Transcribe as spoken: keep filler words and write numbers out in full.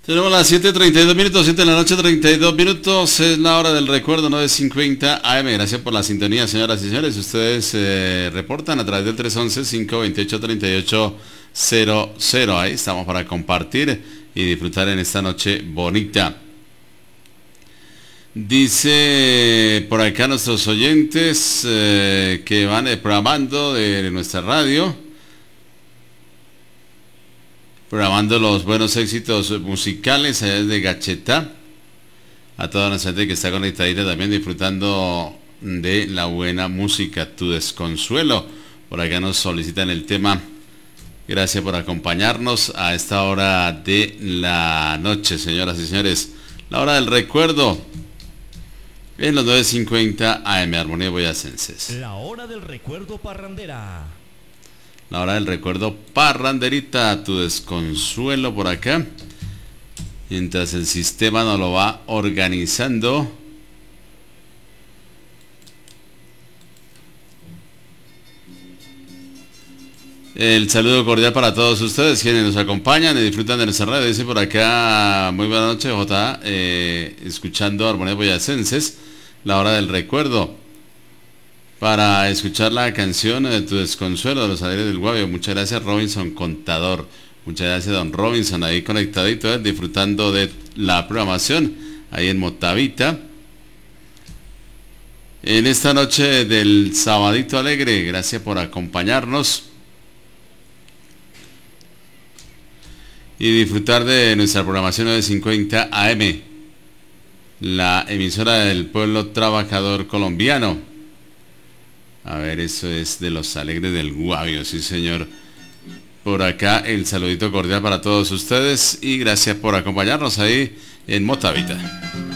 Tenemos las siete treinta y dos minutos, siete de la noche, treinta y dos minutos, es la hora del recuerdo, nueve cincuenta A M. Gracias por la sintonía, señoras y señores. Ustedes eh, reportan a través del tres once, cinco veintiocho, treinta y ocho cero cero. Ahí estamos para compartir y disfrutar en esta noche bonita. Dice por acá nuestros oyentes eh, que van eh, programando de nuestra radio, programando los buenos éxitos musicales allá desde Gachetá. A toda nuestra gente que está conectadita también disfrutando de la buena música. Tu desconsuelo. Por acá nos solicitan el tema. Gracias por acompañarnos a esta hora de la noche, señoras y señores. La hora del recuerdo. En los nueve cincuenta A M, Armonía Boyacenses. La hora del recuerdo parrandera. La hora del recuerdo parranderita, tu desconsuelo por acá. Mientras el sistema nos lo va organizando. El saludo cordial para todos ustedes quienes nos acompañan y disfrutan de nuestra radio. Dice por acá, muy buena noche, J. Eh, escuchando Armonía Boyacenses, la hora del recuerdo. Para escuchar la canción de Tu desconsuelo de los aires del Guavio. Muchas gracias, Robinson Contador. Muchas gracias, don Robinson, ahí conectadito, eh, disfrutando de la programación ahí en Motavita. En esta noche del sabadito alegre, gracias por acompañarnos y disfrutar de nuestra programación nueve cincuenta A M, la emisora del pueblo trabajador colombiano. A ver, eso es de los alegres del Guavio, sí señor. Por acá el saludito cordial para todos ustedes y gracias por acompañarnos ahí en Motavita.